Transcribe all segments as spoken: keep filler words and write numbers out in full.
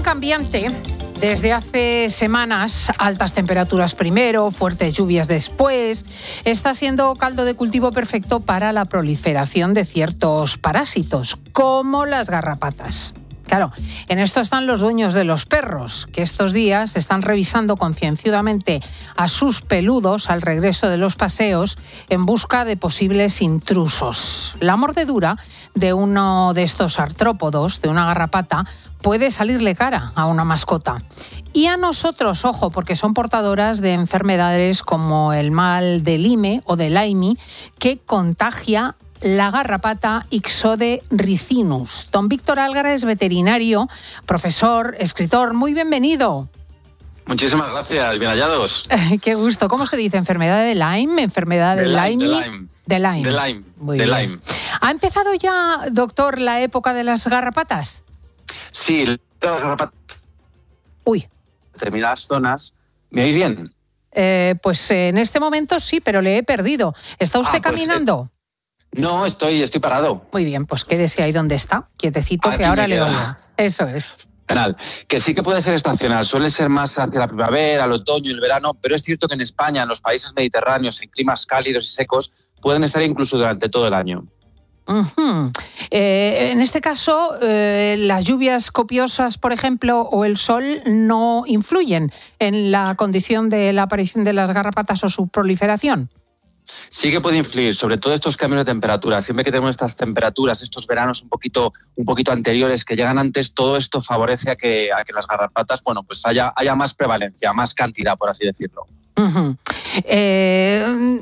cambiante. Desde hace semanas, altas temperaturas primero, fuertes lluvias después, está siendo caldo de cultivo perfecto para la proliferación de ciertos parásitos, como las garrapatas. Claro, en esto están los dueños de los perros, que estos días están revisando concienzudamente a sus peludos al regreso de los paseos en busca de posibles intrusos. La mordedura de uno de estos artrópodos, de una garrapata, puede salirle cara a una mascota. Y a nosotros, ojo, porque son portadoras de enfermedades como el mal de Lyme o de Lyme, que contagia la garrapata Ixode ricinus. Don Víctor Algara es veterinario, profesor, escritor. Muy bienvenido. Muchísimas gracias, bien hallados. Qué gusto. ¿Cómo se dice? ¿Enfermedad de Lyme? ¿Enfermedad de, de Lyme? De Lyme. De Lyme. De Lyme. Muy de bien. Lyme. ¿Ha empezado ya, doctor, la época de las garrapatas? Sí, las garrapatas. Uy. Determinadas zonas. ¿Me oís bien? Eh, pues en este momento sí, pero le he perdido. ¿Está usted ah, pues, caminando? Eh... No, estoy, estoy parado. Muy bien, pues quédese ahí donde está, quietecito, Aquí que ahora me le quedo. oigo. Eso es. Canal. Que sí que puede ser estacional, suele ser más hacia la primavera, el otoño, el verano, pero es cierto que en España, en los países mediterráneos, en climas cálidos y secos, pueden estar incluso durante todo el año. Uh-huh. Eh, en este caso, eh, las lluvias copiosas, por ejemplo, o el sol no influyen en la condición de la aparición de las garrapatas o su proliferación. Sí que puede influir, sobre todo estos cambios de temperatura. Siempre que tenemos estas temperaturas, estos veranos un poquito, un poquito anteriores que llegan antes, todo esto favorece a que, a que las garrapatas, bueno, pues haya, haya más prevalencia, más cantidad, por así decirlo. Uh-huh. Eh,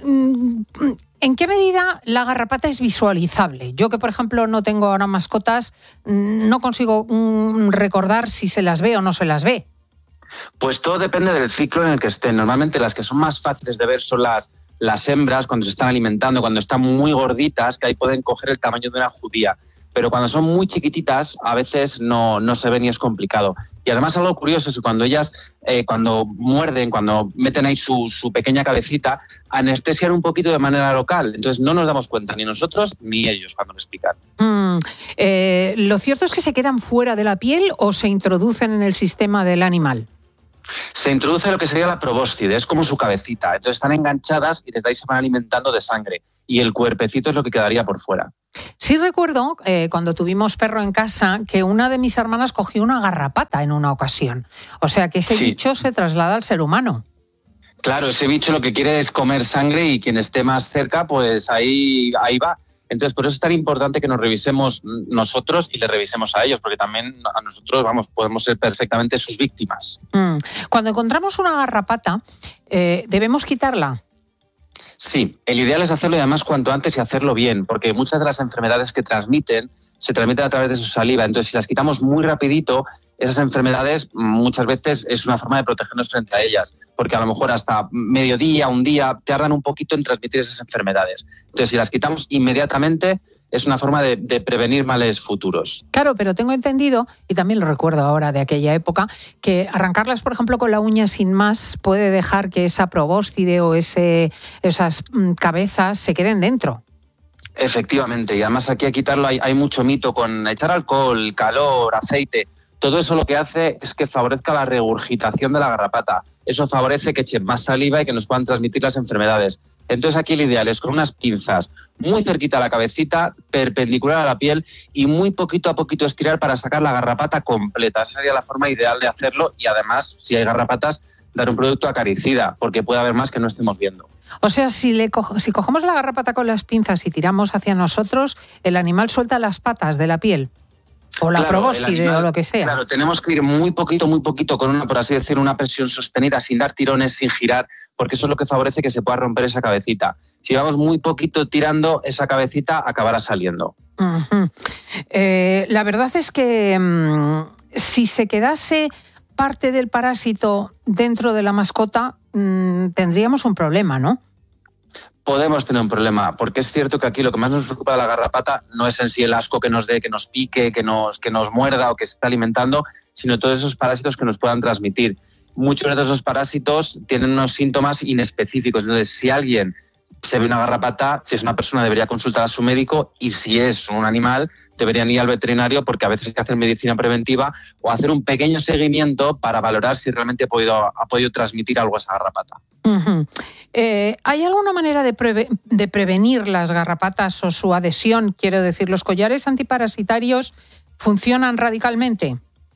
¿En qué medida la garrapata es visualizable? Yo que, por ejemplo, no tengo ahora mascotas, no consigo um, recordar si se las ve o no se las ve. Pues todo depende del ciclo en el que estén. Normalmente las que son más fáciles de ver son las las hembras cuando se están alimentando, cuando están muy gorditas, que ahí pueden coger el tamaño de una judía. Pero cuando son muy chiquititas, a veces no, no se ven y es complicado. Y además algo curioso es que cuando ellas, eh, cuando muerden, cuando meten ahí su, su pequeña cabecita, anestesian un poquito de manera local. Entonces no nos damos cuenta, ni nosotros ni ellos, cuando nos explican. Mm, eh, ¿Lo cierto es que se quedan fuera de la piel o se introducen en el sistema del animal? Se introduce lo que sería la probóscide, es como su cabecita. Entonces están enganchadas y desde ahí se van alimentando de sangre. Y el cuerpecito es lo que quedaría por fuera. Sí recuerdo, eh, cuando tuvimos perro en casa, que una de mis hermanas cogió una garrapata en una ocasión. O sea que ese sí. bicho se traslada al ser humano. Claro, ese bicho lo que quiere es comer sangre y quien esté más cerca, pues ahí, ahí va. Entonces, por eso es tan importante que nos revisemos nosotros y le revisemos a ellos, porque también a nosotros, vamos, podemos ser perfectamente sus víctimas. Mm. Cuando encontramos una garrapata, eh, ¿debemos quitarla? Sí, el ideal es hacerlo y además cuanto antes y hacerlo bien, porque muchas de las enfermedades que transmiten se transmiten a través de su saliva. Entonces, si las quitamos muy rapidito, esas enfermedades muchas veces es una forma de protegernos frente a ellas, porque a lo mejor hasta mediodía, un día, tardan un poquito en transmitir esas enfermedades. Entonces, si las quitamos inmediatamente, es una forma de, de prevenir males futuros. Claro, pero tengo entendido, y también lo recuerdo ahora de aquella época, que arrancarlas, por ejemplo, con la uña sin más puede dejar que esa probóscide o ese, esas mm, cabezas se queden dentro. Efectivamente, y además aquí a quitarlo hay, hay mucho mito con echar alcohol, calor, aceite. Todo eso lo que hace es que favorezca la regurgitación de la garrapata. Eso favorece que echen más saliva y que nos puedan transmitir las enfermedades. Entonces aquí el ideal es con unas pinzas muy cerquita a la cabecita, perpendicular a la piel y muy poquito a poquito estirar para sacar la garrapata completa. Esa sería la forma ideal de hacerlo y además, si hay garrapatas, dar un producto acaricida, porque puede haber más que no estemos viendo. O sea, si, le co- si cogemos la garrapata con las pinzas y tiramos hacia nosotros, el animal suelta las patas de la piel. O la claro, probóscide animal, o lo que sea. Claro, tenemos que ir muy poquito, muy poquito con una, por así decirlo, una presión sostenida, sin dar tirones, sin girar, porque eso es lo que favorece que se pueda romper esa cabecita. Si vamos muy poquito tirando, esa cabecita acabará saliendo. Uh-huh. Eh, la verdad es que mmm, si se quedase parte del parásito dentro de la mascota, mmm, tendríamos un problema, ¿no? Podemos tener un problema, porque es cierto que aquí lo que más nos preocupa de la garrapata no es en sí el asco que nos dé, que nos pique, que nos, que nos muerda o que se está alimentando, sino todos esos parásitos que nos puedan transmitir. Muchos de esos parásitos tienen unos síntomas inespecíficos. Entonces, si alguien se ve una garrapata, si es una persona debería consultar a su médico, y si es un animal deberían ir al veterinario, porque a veces hay que hacer medicina preventiva o hacer un pequeño seguimiento para valorar si realmente ha podido, ha podido transmitir algo a esa garrapata. Uh-huh. Eh, ¿Hay alguna manera de, preve- de prevenir las garrapatas o su adhesión? Quiero decir, ¿los collares antiparasitarios funcionan radicalmente?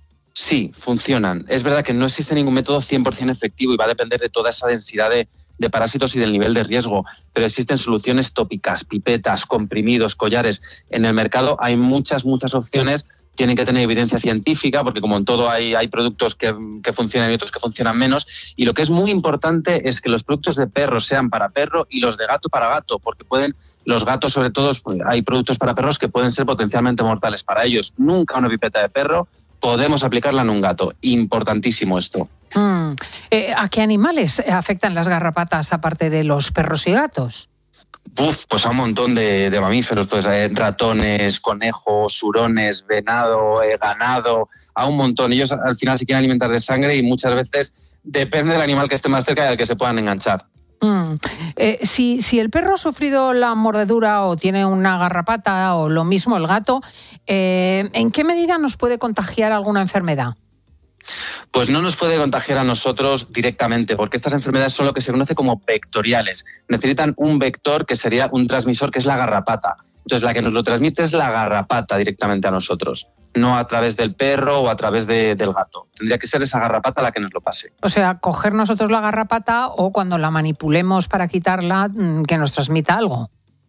Sí, funcionan. Es verdad que no existe ningún método cien por ciento efectivo y va a depender de toda esa densidad de, de parásitos y del nivel de riesgo, pero existen soluciones tópicas, pipetas, comprimidos, collares. En el mercado hay muchas, muchas opciones. Tienen que tener evidencia científica, porque como en todo hay, hay productos que, que funcionan y otros que funcionan menos. Y lo que es muy importante es que los productos de perro sean para perro y los de gato para gato, porque pueden, los gatos sobre todo, hay productos para perros que pueden ser potencialmente mortales para ellos. Nunca una pipeta de perro podemos aplicarla en un gato. Importantísimo esto. Mm. Eh, ¿A qué animales afectan las garrapatas aparte de los perros y gatos? Uf, pues a un montón de, de mamíferos, pues eh, ratones, conejos, hurones, venado, eh, ganado, a un montón. Ellos al final se quieren alimentar de sangre y muchas veces depende del animal que esté más cerca y al que se puedan enganchar. Mm. Eh, si, si el perro ha sufrido la mordedura o tiene una garrapata o lo mismo el gato, eh, ¿en qué medida nos puede contagiar alguna enfermedad? Pues no nos puede contagiar a nosotros directamente, porque estas enfermedades son lo que se conoce como vectoriales. Necesitan un vector que sería un transmisor, que es la garrapata. Entonces, la que nos lo transmite es la garrapata directamente a nosotros, no a través del perro o a través de, del gato. Tendría que ser esa garrapata la que nos lo pase. O sea, coger nosotros la garrapata o cuando la manipulemos para quitarla, que nos transmita algo.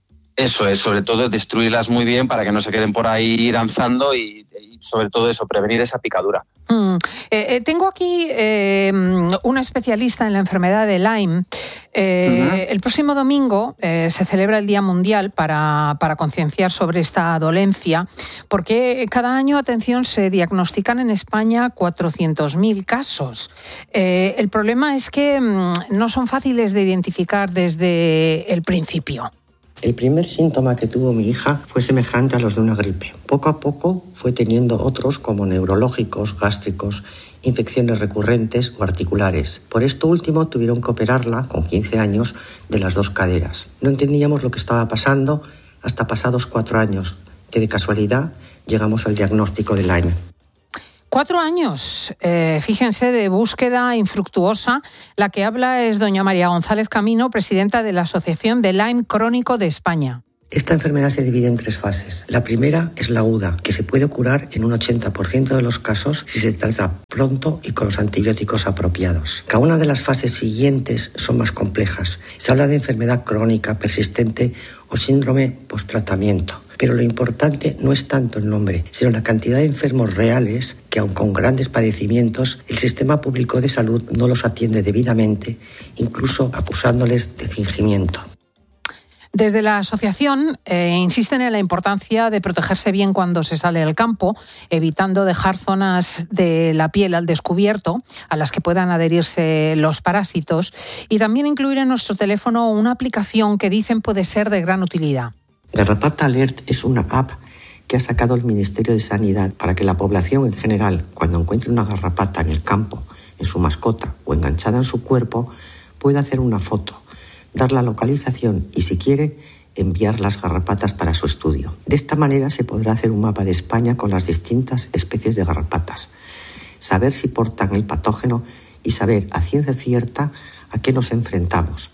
Eso es, sobre todo destruirlas muy bien para que no se queden por ahí danzando y, y sobre todo eso, prevenir esa picadura. Mm. Eh, eh, tengo aquí eh, una especialista en la enfermedad de Lyme. Eh, uh-huh. El próximo domingo eh, se celebra el Día Mundial para, para concienciar sobre esta dolencia, porque cada año, atención, se diagnostican en España cuatrocientos mil casos. Eh, el problema es que mm, no son fáciles de identificar desde el principio. El primer síntoma que tuvo mi hija fue semejante a los de una gripe. Poco a poco fue teniendo otros como neurológicos, gástricos, infecciones recurrentes o articulares. Por esto último tuvieron que operarla, con quince años, de las dos caderas. No entendíamos lo que estaba pasando hasta pasados cuatro años, que de casualidad llegamos al diagnóstico de Lyme. Cuatro años, eh, fíjense, de búsqueda infructuosa. La que habla es doña María González Camino, presidenta de la Asociación de Lyme Crónico de España. Esta enfermedad se divide en tres fases. La primera es la aguda, que se puede curar en un ochenta por ciento de los casos si se trata pronto y con los antibióticos apropiados. Cada una de las fases siguientes son más complejas. Se habla de enfermedad crónica, persistente o síndrome post-tratamiento. Pero lo importante no es tanto el nombre, sino la cantidad de enfermos reales que, aun con grandes padecimientos, el sistema público de salud no los atiende debidamente, incluso acusándoles de fingimiento. Desde la asociación eh, insisten en la importancia de protegerse bien cuando se sale al campo, evitando dejar zonas de la piel al descubierto a las que puedan adherirse los parásitos, y también incluir en nuestro teléfono una aplicación que dicen puede ser de gran utilidad. Garrapata Alert es una app que ha sacado el Ministerio de Sanidad para que la población en general, cuando encuentre una garrapata en el campo, en su mascota o enganchada en su cuerpo, pueda hacer una foto, dar la localización y, si quiere, enviar las garrapatas para su estudio. De esta manera se podrá hacer un mapa de España con las distintas especies de garrapatas, saber si portan el patógeno y saber a ciencia cierta a qué nos enfrentamos.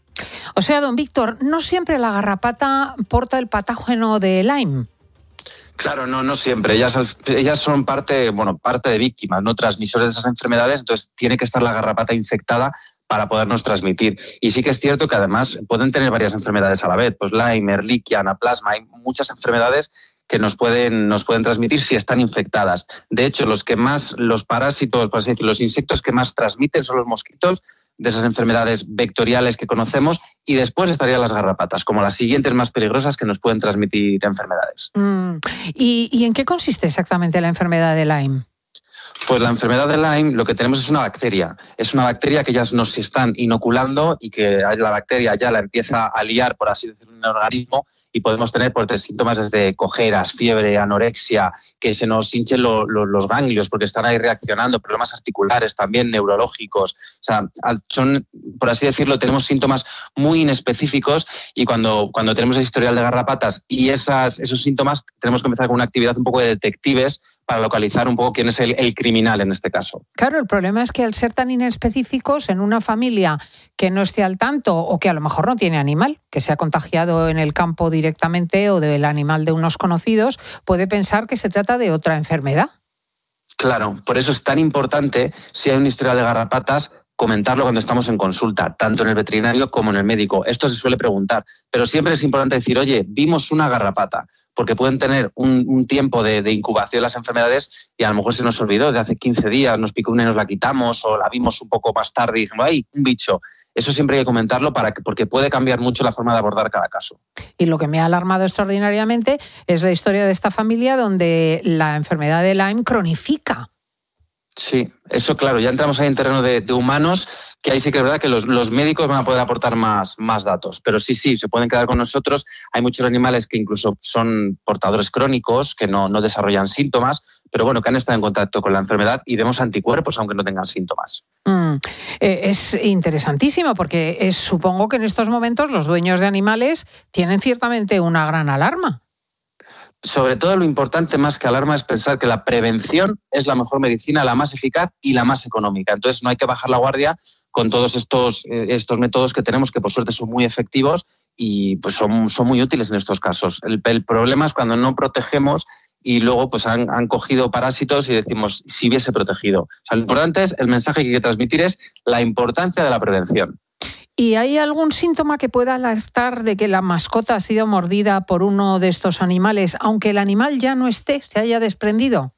O sea, don Víctor, no siempre la garrapata porta el patógeno de Lyme. Claro, no, no siempre. Ellas, ellas son parte, bueno, parte de víctimas, no transmisores de esas enfermedades, entonces tiene que estar la garrapata infectada para podernos transmitir. Y sí que es cierto que además pueden tener varias enfermedades a la vez, pues Lyme, Ehrlichia, Anaplasma, hay muchas enfermedades que nos pueden, nos pueden transmitir si están infectadas. De hecho, los que más, los parásitos, por así decirlo, los insectos que más transmiten son los mosquitos, de esas enfermedades vectoriales que conocemos, y después estarían las garrapatas, como las siguientes más peligrosas que nos pueden transmitir enfermedades. Mm. ¿Y, ¿Y en qué consiste exactamente la enfermedad de Lyme? Pues la enfermedad de Lyme lo que tenemos es una bacteria. Es una bacteria que ya nos están inoculando y que la bacteria ya la empieza a liar, por así decirlo, en el organismo y podemos tener pues, síntomas desde cojeras, fiebre, anorexia, que se nos hinchen lo, lo, los ganglios porque están ahí reaccionando, problemas articulares también, neurológicos. O sea, son, por así decirlo, tenemos síntomas muy inespecíficos y cuando, cuando tenemos el historial de garrapatas y esas, esos síntomas tenemos que empezar con una actividad un poco de detectives para localizar un poco quién es el, el criminal en este caso. Claro, el problema es que al ser tan inespecíficos en una familia que no esté al tanto o que a lo mejor no tiene animal, que se ha contagiado en el campo directamente o del animal de unos conocidos, puede pensar que se trata de otra enfermedad. Claro, por eso es tan importante, si hay una historia de garrapatas, comentarlo cuando estamos en consulta, tanto en el veterinario como en el médico. Esto se suele preguntar, pero siempre es importante decir, oye, vimos una garrapata, porque pueden tener un, un tiempo de, de incubación las enfermedades y a lo mejor se nos olvidó de hace quince días, nos picó una y nos la quitamos, o la vimos un poco más tarde y dijimos, ¡ay, un bicho! Eso siempre hay que comentarlo para que, porque puede cambiar mucho la forma de abordar cada caso. Y lo que me ha alarmado extraordinariamente es la historia de esta familia donde la enfermedad de Lyme cronifica. Sí, eso claro, ya entramos ahí en terreno de, de humanos, que ahí sí que es verdad que los, los médicos van a poder aportar más, más datos, pero sí, sí, se pueden quedar con nosotros. Hay muchos animales que incluso son portadores crónicos, que no, no desarrollan síntomas, pero bueno, que han estado en contacto con la enfermedad y vemos anticuerpos aunque no tengan síntomas. Mm, eh, es interesantísimo porque es, supongo que en estos momentos los dueños de animales tienen ciertamente una gran alarma. Sobre todo lo importante más que alarma es pensar que la prevención es la mejor medicina, la más eficaz y la más económica. Entonces no hay que bajar la guardia con todos estos, estos métodos que tenemos que por suerte son muy efectivos y pues son, son muy útiles en estos casos. El, el problema es cuando no protegemos y luego pues han, han cogido parásitos y decimos si hubiese protegido. O sea, lo importante es, el mensaje que hay que transmitir es la importancia de la prevención. ¿Y hay algún síntoma que pueda alertar de que la mascota ha sido mordida por uno de estos animales, aunque el animal ya no esté, se haya desprendido?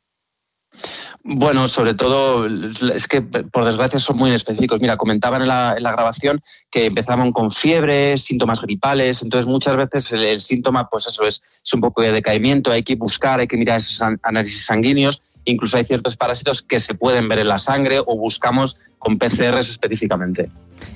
Bueno, sobre todo es que por desgracia son muy inespecíficos. Mira, comentaban en la, en la grabación que empezaban con fiebre, síntomas gripales, entonces muchas veces el, el síntoma pues eso es, es un poco de decaimiento, hay que buscar, hay que mirar esos análisis sanguíneos, incluso hay ciertos parásitos que se pueden ver en la sangre o buscamos con P C Rs específicamente.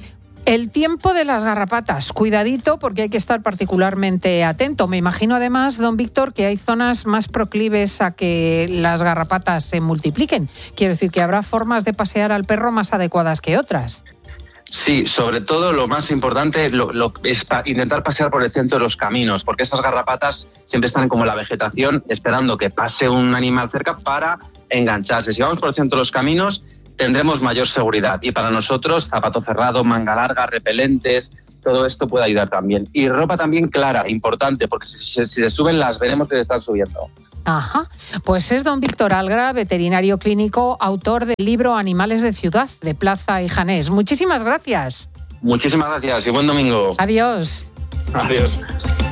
El tiempo de las garrapatas, cuidadito porque hay que estar particularmente atento. Me imagino además, don Víctor, que hay zonas más proclives a que las garrapatas se multipliquen. Quiero decir que habrá formas de pasear al perro más adecuadas que otras. Sí, sobre todo lo más importante lo, lo, es pa, intentar pasear por el centro de los caminos, porque esas garrapatas siempre están como en la vegetación esperando que pase un animal cerca para engancharse. Si vamos por el centro de los caminos, tendremos mayor seguridad y para nosotros zapato cerrado, manga larga, repelentes, todo esto puede ayudar también. Y ropa también clara, importante, porque si, si, si se suben las veremos que se están subiendo. Ajá, pues es don Víctor Algra, veterinario clínico, autor del libro Animales de Ciudad, de Plaza y Janés. Muchísimas gracias. Muchísimas gracias y buen domingo. Adiós. Adiós.